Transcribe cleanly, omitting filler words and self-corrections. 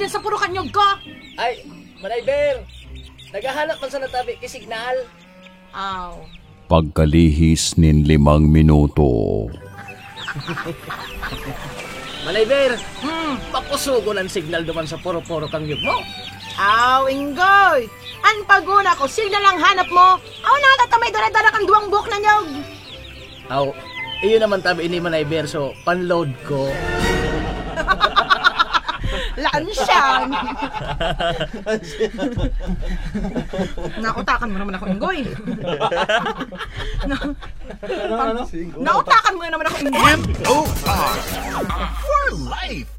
na sa puro kanyog ko. Ay, Manay Bear, naghahanap man sa natabi kay signal. Aw. Pagkalihis nin 5 minuto. Manay Bear, pakusugo ng signal duman sa puro-puro kang yug mo. Aw, Ingoy. An paguna ko, signal ang hanap mo. Aw, natatamay dala-dala kang duwang buhok na nyog. Aw, iyo naman tabi ini Manay Bear, so panload ko. Lansyan. Nautakan mo naman ako, Ingoy. Nautakan mo naman ako, Ingoy. M.O.R. For life!